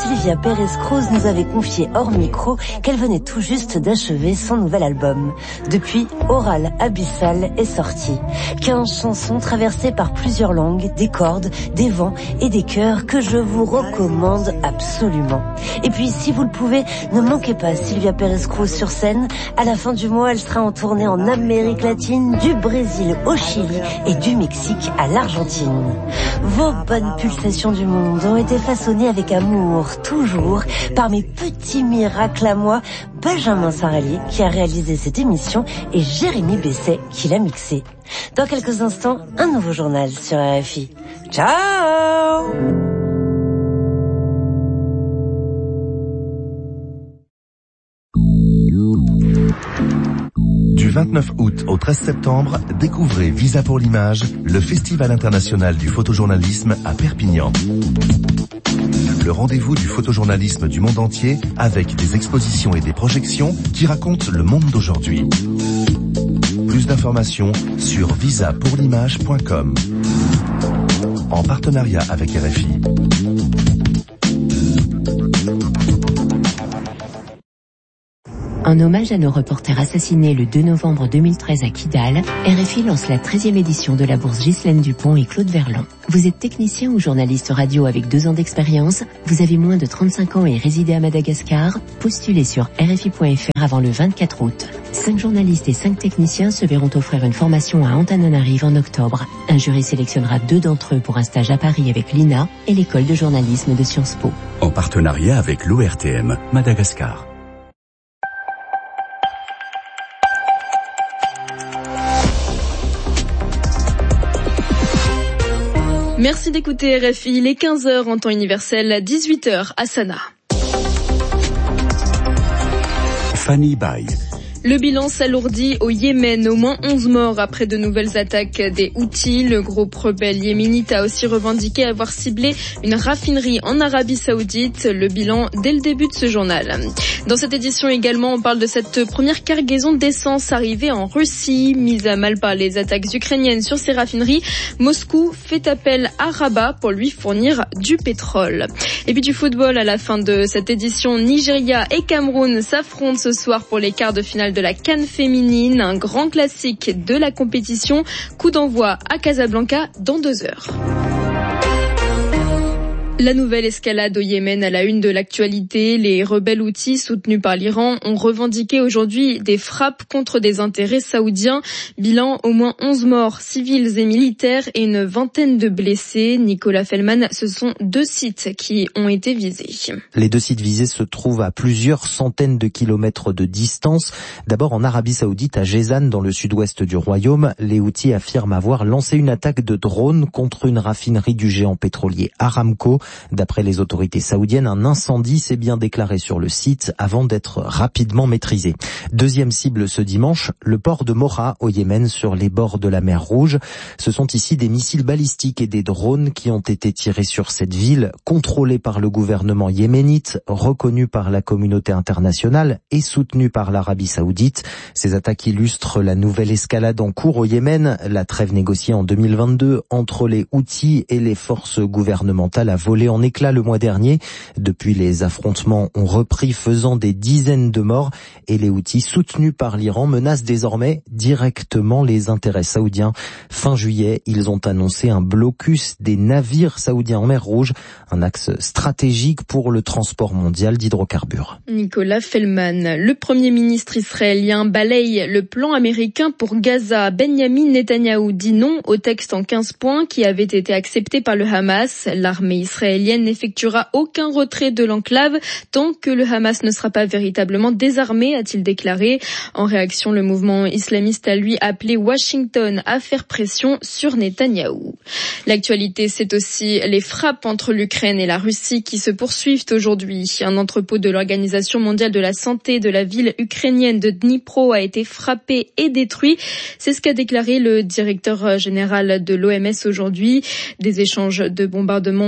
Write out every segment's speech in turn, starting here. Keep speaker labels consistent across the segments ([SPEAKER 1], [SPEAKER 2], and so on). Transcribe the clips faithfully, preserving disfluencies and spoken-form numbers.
[SPEAKER 1] Sylvia Pérez-Cruz nous avait confié hors micro qu'elle venait tout juste d'achever son nouvel album. Depuis, Oral Abyssal est sorti. quinze chansons traversées par plusieurs langues, des cordes, des vents et des chœurs que je vous recommande absolument. Et puis, si vous le pouvez, ne manquez pas Sylvia Pérez-Cruz sur scène. À la fin du mois, elle sera en tournée en Amérique latine, du Brésil au Chili et du Mexique à l'Argentine. Vos bonnes pulsations du monde ont été façonnées avec amour, toujours, par mes petits miracles à moi, Benjamin Sarali qui a réalisé cette émission et Jérémy Besset qui l'a mixée. Dans quelques instants, un nouveau journal sur R F I. Ciao!
[SPEAKER 2] Du vingt-neuf août au treize septembre, découvrez Visa pour l'image, le Festival international du photojournalisme à Perpignan. Le rendez-vous du photojournalisme du monde entier avec des expositions et des projections qui racontent le monde d'aujourd'hui. Plus d'informations sur visa pour l'image point com. En partenariat avec R F I.
[SPEAKER 3] En hommage à nos reporters assassinés le deux novembre deux mille treize à Kidal, R F I lance la treizième édition de la bourse Ghislaine Dupont et Claude Verlan. Vous êtes technicien ou journaliste radio avec deux ans d'expérience, vous avez moins de trente-cinq ans et résidez à Madagascar, postulez sur R F I point F R avant le vingt-quatre août. Cinq journalistes et cinq techniciens se verront offrir une formation à Antananarive en octobre. Un jury sélectionnera deux d'entre eux pour un stage à Paris avec l'I N A et l'école de journalisme de Sciences Po.
[SPEAKER 4] En partenariat avec l'O R T M, Madagascar.
[SPEAKER 5] Merci d'écouter R F I, il est quinze heures en temps universel, dix-huit heures à Sanaa.
[SPEAKER 4] Fanny Baye.
[SPEAKER 5] Le bilan s'alourdit au Yémen, au moins onze morts après de nouvelles attaques des Houthis. Le groupe rebelle yéménite a aussi revendiqué avoir ciblé une raffinerie en Arabie Saoudite. Le bilan dès le début de ce journal. Dans cette édition également, on parle de cette première cargaison d'essence arrivée en Russie, mise à mal par les attaques ukrainiennes sur ces raffineries. Moscou fait appel à Rabat pour lui fournir du pétrole. Et puis du football à la fin de cette édition, Nigeria et Cameroun s'affrontent ce soir pour les quarts de finale de la CAN féminine, un grand classique de la compétition. Coup d'envoi à Casablanca dans deux heures. La nouvelle escalade au Yémen à la une de l'actualité. Les rebelles Houthis soutenus par l'Iran ont revendiqué aujourd'hui des frappes contre des intérêts saoudiens. Bilan, au moins onze morts civils et militaires et une vingtaine de blessés. Nicolas Fellman, ce sont deux sites qui ont été visés.
[SPEAKER 6] Les deux sites visés se trouvent à plusieurs centaines de kilomètres de distance. D'abord en Arabie Saoudite, à Jezan, dans le sud-ouest du royaume, les Houthis affirment avoir lancé une attaque de drone contre une raffinerie du géant pétrolier Aramco. D'après les autorités saoudiennes, un incendie s'est bien déclaré sur le site avant d'être rapidement maîtrisé. Deuxième cible ce dimanche, le port de Moha au Yémen sur les bords de la mer Rouge. Ce sont ici des missiles balistiques et des drones qui ont été tirés sur cette ville, contrôlée par le gouvernement yéménite, reconnue par la communauté internationale et soutenue par l'Arabie Saoudite. Ces attaques illustrent la nouvelle escalade en cours au Yémen. La trêve négociée en deux mille vingt-deux entre les Houthis et les forces gouvernementales a volé en éclats le mois dernier. Depuis, les affrontements ont repris, faisant des dizaines de morts, et les Houthis soutenus par l'Iran menacent désormais directement les intérêts saoudiens. Fin juillet, ils ont annoncé un blocus des navires saoudiens en mer Rouge, un axe stratégique pour le transport mondial d'hydrocarbures.
[SPEAKER 5] Nicolas Fellman, le Premier ministre israélien balaye le plan américain pour Gaza. Benyamin Netanyahou dit non au texte en quinze points qui avait été accepté par le Hamas. L'armée israélienne n'effectuera aucun retrait de l'enclave tant que le Hamas ne sera pas véritablement désarmé, a-t-il déclaré. En réaction, le mouvement islamiste a lui appelé Washington à faire pression sur Netanyahou. L'actualité, c'est aussi les frappes entre l'Ukraine et la Russie qui se poursuivent aujourd'hui. Un entrepôt de l'Organisation mondiale de la santé de la ville ukrainienne de Dnipro a été frappé et détruit. C'est ce qu'a déclaré le directeur général de l'O M S aujourd'hui. Des échanges de bombardements ont fait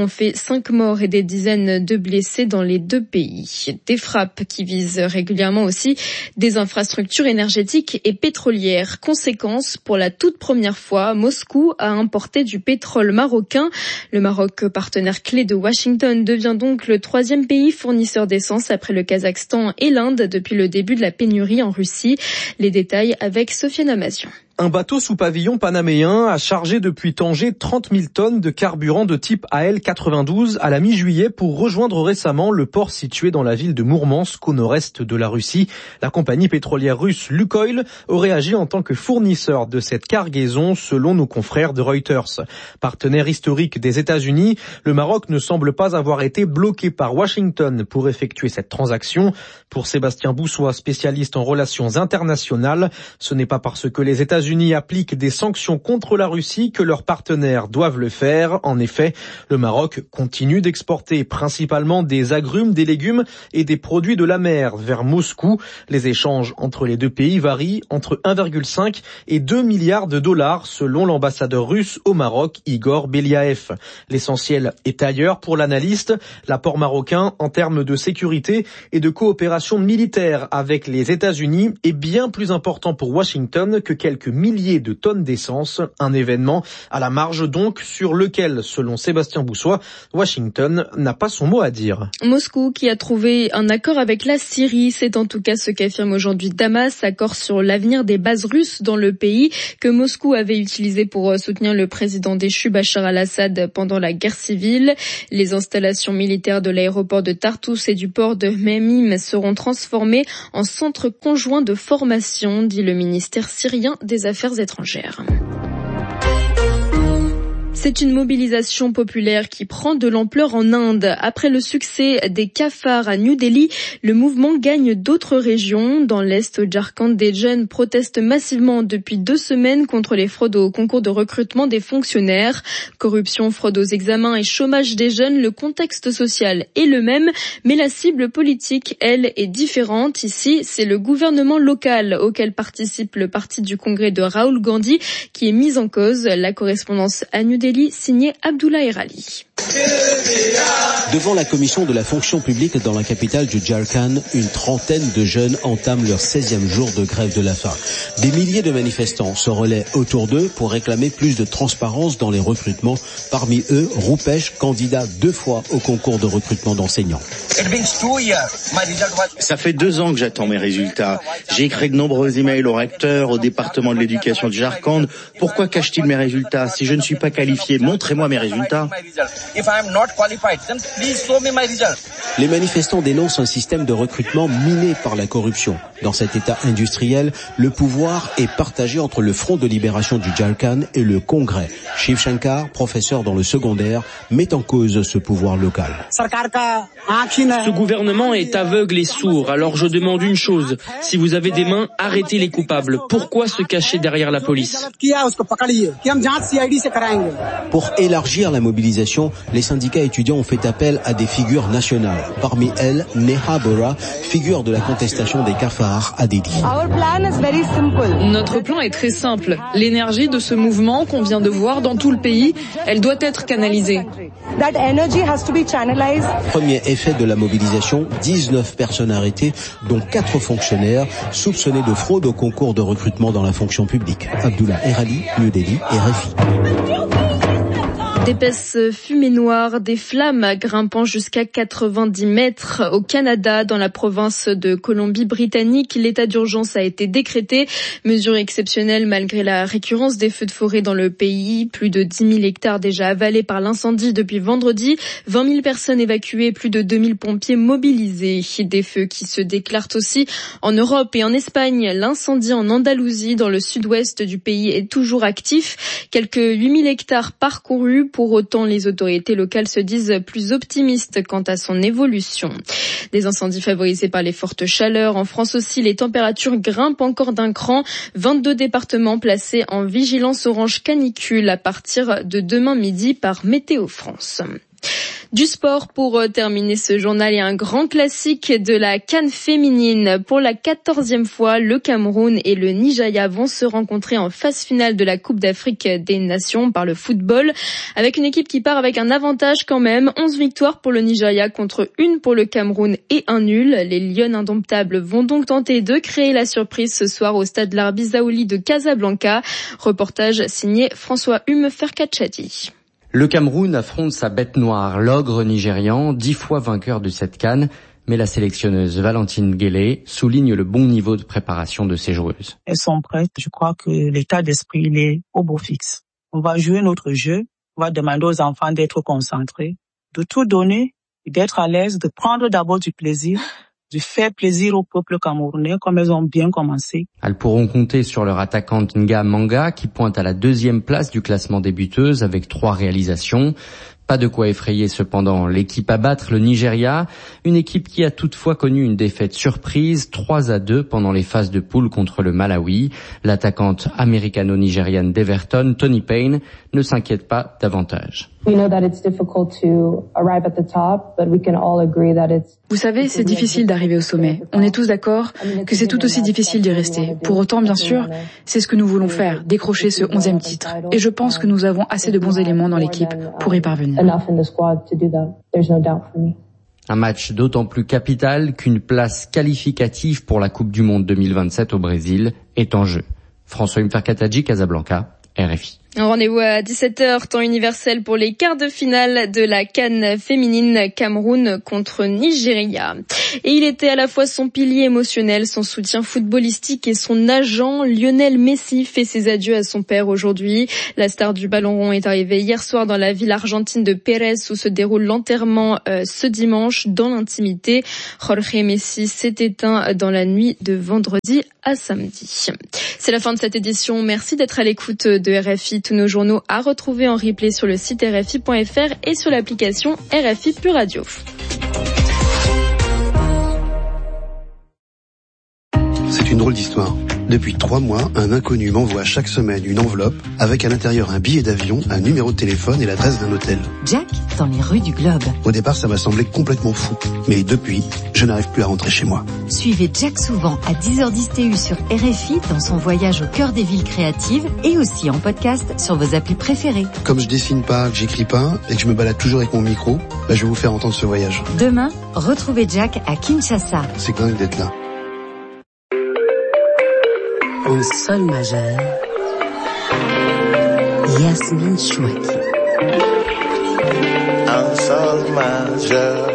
[SPEAKER 5] cinq morts et des dizaines de blessés dans les deux pays. Des frappes qui visent régulièrement aussi des infrastructures énergétiques et pétrolières. Conséquence, pour la toute première fois, Moscou a importé du pétrole marocain. Le Maroc, partenaire clé de Washington, devient donc le troisième pays fournisseur d'essence après le Kazakhstan et l'Inde depuis le début de la pénurie en Russie. Les détails avec Sofiane Amazian.
[SPEAKER 7] Un bateau sous pavillon panaméen a chargé depuis Tanger trente mille tonnes de carburant de type A L quatre-vingt-douze à la mi-juillet pour rejoindre récemment le port situé dans la ville de Mourmansk au nord-est de la Russie. La compagnie pétrolière russe Lukoil aurait agi en tant que fournisseur de cette cargaison selon nos confrères de Reuters. Partenaire historique des États-Unis, le Maroc ne semble pas avoir été bloqué par Washington pour effectuer cette transaction. Pour Sébastien Boussois, spécialiste en relations internationales, ce n'est pas parce que les États-Unis États-Unis appliquent des sanctions contre la Russie que leurs partenaires doivent le faire. En effet, le Maroc continue d'exporter principalement des agrumes, des légumes et des produits de la mer vers Moscou. Les échanges entre les deux pays varient entre un virgule cinq et deux milliards de dollars selon l'ambassadeur russe au Maroc, Igor Beliaev. L'essentiel est ailleurs pour l'analyste. L'apport marocain en termes de sécurité et de coopération militaire avec les États-Unis est bien plus important pour Washington que quelques milliers de tonnes d'essence, un événement à la marge donc sur lequel, selon Sébastien Boussois, Washington n'a pas son mot à dire.
[SPEAKER 5] Moscou qui a trouvé un accord avec la Syrie, c'est en tout cas ce qu'affirme aujourd'hui Damas, accord sur l'avenir des bases russes dans le pays que Moscou avait utilisé pour soutenir le président déchu Bachar al-Assad pendant la guerre civile. Les installations militaires de l'aéroport de Tartus et du port de Memim seront transformées en centre conjoint de formation, dit le ministère syrien des Affaires étrangères. C'est une mobilisation populaire qui prend de l'ampleur en Inde. Après le succès des cafards à New Delhi, le mouvement gagne d'autres régions. Dans l'Est, au Jharkhand, des jeunes protestent massivement depuis deux semaines contre les fraudes au concours de recrutement des fonctionnaires. Corruption, fraude aux examens et chômage des jeunes, le contexte social est le même, mais la cible politique, elle, est différente. Ici, c'est le gouvernement local auquel participe le parti du congrès de Rahul Gandhi qui est mis en cause. La correspondance à New Delhi signé Abdullah Erali.
[SPEAKER 8] Devant la commission de la fonction publique dans la capitale du Jharkhand, une trentaine de jeunes entament leur seizième jour de grève de la faim. Des milliers de manifestants se relaient autour d'eux pour réclamer plus de transparence dans les recrutements. Parmi eux, Rupesh, candidat deux fois au concours de recrutement d'enseignants.
[SPEAKER 9] Ça fait deux ans que j'attends mes résultats. J'ai écrit de nombreux emails au recteur, au département de l'éducation du Jharkhand. Pourquoi cache-t-il mes résultats? Si je ne suis pas qualifié, montrez-moi mes résultats.
[SPEAKER 8] Les manifestants dénoncent un système de recrutement miné par la corruption. Dans cet état industriel, le pouvoir est partagé entre le Front de libération du Jharkhand et le Congrès. Shiv Shankar, professeur dans le secondaire, met en cause ce pouvoir local.
[SPEAKER 10] Ce gouvernement est aveugle et sourd, alors je demande une chose. Si vous avez des mains, arrêtez les coupables. Pourquoi se cacher derrière la police?
[SPEAKER 8] Pour élargir la mobilisation, les syndicats étudiants ont fait appel à des figures nationales. Parmi elles, Neha Bora, figure de la contestation des cafards à Delhi.
[SPEAKER 11] Notre plan est très simple. L'énergie de ce mouvement qu'on vient de voir dans tout le pays, elle doit être canalisée.
[SPEAKER 8] Premier effet de la mobilisation, dix-neuf personnes arrêtées, dont quatre fonctionnaires soupçonnés de fraude au concours de recrutement dans la fonction publique. Abdullah Erali, New Delhi, R F I.
[SPEAKER 5] D'épaisses fumées noires, des flammes grimpant jusqu'à quatre-vingt-dix mètres au Canada, dans la province de Colombie-Britannique. L'état d'urgence a été décrété. Mesure exceptionnelle malgré la récurrence des feux de forêt dans le pays. Plus de dix mille hectares déjà avalés par l'incendie depuis vendredi. vingt mille personnes évacuées, plus de deux mille pompiers mobilisés. Des feux qui se déclarent aussi en Europe et en Espagne. L'incendie en Andalousie, dans le sud-ouest du pays, est toujours actif. Quelques huit mille hectares parcourus. Pour autant, les autorités locales se disent plus optimistes quant à son évolution. Des incendies favorisés par les fortes chaleurs. En France aussi, les températures grimpent encore d'un cran. vingt-deux départements placés en vigilance orange canicule à partir de demain midi par Météo France. Du sport pour terminer ce journal et un grand classique de la CAN féminine. Pour la quatorzième fois, le Cameroun et le Nigeria vont se rencontrer en phase finale de la Coupe d'Afrique des Nations par le football, avec une équipe qui part avec un avantage quand même. onze victoires pour le Nigeria contre une pour le Cameroun et un nul. Les Lionnes indomptables vont donc tenter de créer la surprise ce soir au stade Larbi Zaouli de Casablanca. Reportage signé François Hume Ferkachati.
[SPEAKER 12] Le Cameroun affronte sa bête noire, l'ogre nigérian, dix fois vainqueur de cette CAN. Mais la sélectionneuse Valentine Guélé souligne le bon niveau de préparation de ses joueuses.
[SPEAKER 13] Elles sont prêtes. Je crois que l'état d'esprit, il est au beau fixe. On va jouer notre jeu. On va demander aux enfants d'être concentrés, de tout donner, d'être à l'aise, de prendre d'abord du plaisir, de faire plaisir au peuple camerounais comme elles ont bien commencé.
[SPEAKER 12] Elles pourront compter sur leur attaquante Nga Manga qui pointe à la deuxième place du classement des buteuses avec trois réalisations. Pas de quoi effrayer cependant l'équipe à battre, le Nigeria, une équipe qui a toutefois connu une défaite surprise, trois à deux pendant les phases de poule contre le Malawi. L'attaquante américano-nigériane d'Everton, Tony Payne, ne s'inquiète pas davantage.
[SPEAKER 14] Vous savez, c'est difficile d'arriver au sommet. On est tous d'accord que c'est tout aussi difficile d'y rester. Pour autant, bien sûr, c'est ce que nous voulons faire, décrocher ce onzième titre. Et je pense que nous avons assez de bons éléments dans l'équipe pour y parvenir.
[SPEAKER 12] Un match d'autant plus capital qu'une place qualificative pour la Coupe du Monde deux mille vingt-sept au Brésil est en jeu. François Mferkatadji, Casablanca, R F I.
[SPEAKER 5] Rendez-vous à dix-sept heures, temps universel pour les quarts de finale de la CAN féminine, Cameroun contre Nigeria. Et il était à la fois son pilier émotionnel, son soutien footballistique et son agent. Lionel Messi fait ses adieux à son père aujourd'hui. La star du ballon rond est arrivée hier soir dans la ville argentine de Pérez où se déroule l'enterrement euh, ce dimanche dans l'intimité. Jorge Messi s'est éteint dans la nuit de vendredi à samedi. C'est la fin de cette édition. Merci d'être à l'écoute de R F I. Tous nos journaux à retrouver en replay sur le site R F I point F R et sur l'application R F I Pure Radio.
[SPEAKER 15] C'est une drôle d'histoire. Depuis trois mois, un inconnu m'envoie chaque semaine une enveloppe avec à l'intérieur un billet d'avion, un numéro de téléphone et l'adresse d'un hôtel.
[SPEAKER 16] Jack, dans les rues du Globe.
[SPEAKER 15] Au départ, ça m'a semblé complètement fou. Mais depuis, je n'arrive plus à rentrer chez moi.
[SPEAKER 16] Suivez Jack souvent à dix heures dix T U sur R F I dans son voyage au cœur des villes créatives et aussi en podcast sur vos applis préférées.
[SPEAKER 15] Comme je dessine pas, que j'écris pas et que je me balade toujours avec mon micro, bah je vais vous faire entendre ce voyage.
[SPEAKER 16] Demain, retrouvez Jack à Kinshasa.
[SPEAKER 15] C'est dingue d'être là.
[SPEAKER 17] En sol majeur, Yasmine Chouaki.
[SPEAKER 18] En sol majeur.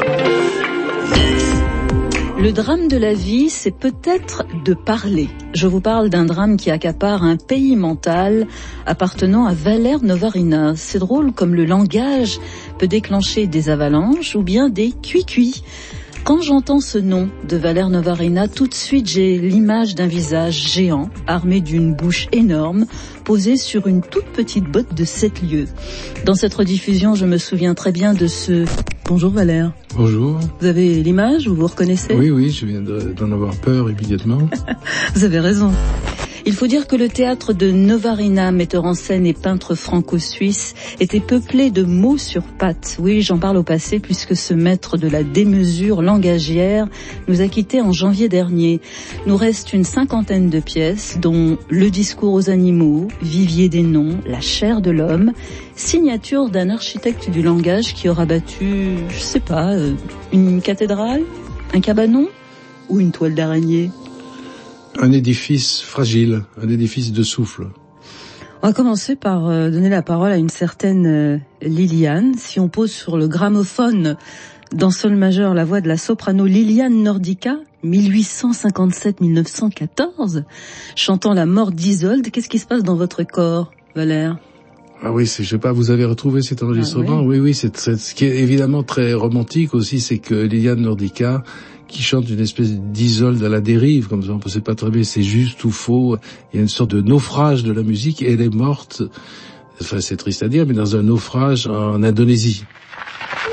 [SPEAKER 19] Le drame de la vie, c'est peut-être de parler. Je vous parle d'un drame qui accapare un pays mental appartenant à Valère Novarina. C'est drôle comme le langage peut déclencher des avalanches ou bien des cuits-cuits. Quand j'entends ce nom de Valère Novarina, tout de suite j'ai l'image d'un visage géant, armé d'une bouche énorme, posé sur une toute petite botte de sept lieues. Dans cette rediffusion, je me souviens très bien de ce... Bonjour Valère.
[SPEAKER 20] Bonjour.
[SPEAKER 19] Vous avez l'image, vous vous reconnaissez ?
[SPEAKER 20] Oui, oui, je viens de, d'en avoir peur immédiatement.
[SPEAKER 19] Vous avez raison. Il faut dire que le théâtre de Novarina, metteur en scène et peintre franco-suisse, était peuplé de mots sur pattes. Oui, j'en parle au passé puisque ce maître de la démesure langagière nous a quittés en janvier dernier. Nous reste une cinquantaine de pièces, dont Le discours aux animaux, Vivier des noms, La chair de l'homme, signature d'un architecte du langage qui aura battu, je sais pas, une cathédrale, un cabanon ou une toile d'araignée.
[SPEAKER 20] Un édifice fragile, un édifice de souffle.
[SPEAKER 19] On va commencer par euh, donner la parole à une certaine euh, Liliane. Si on pose sur le gramophone dans sol majeur la voix de la soprano Liliane Nordica, mille huit cent cinquante-sept à mille neuf cent quatorze, chantant la mort d'Isolde, qu'est-ce qui se passe dans votre corps, Valère ?
[SPEAKER 20] Ah oui, c'est, je sais pas, vous avez retrouvé cet enregistrement ?
[SPEAKER 19] Ah oui,
[SPEAKER 20] oui, oui, c'est, c'est ce qui est évidemment très romantique aussi, c'est que Liliane Nordica, qui chante une espèce d'Isolde à la dérive, comme ça on ne sait pas très bien c'est juste ou faux. Il y a une sorte de naufrage de la musique et elle est morte, enfin c'est triste à dire, mais dans un naufrage en Indonésie.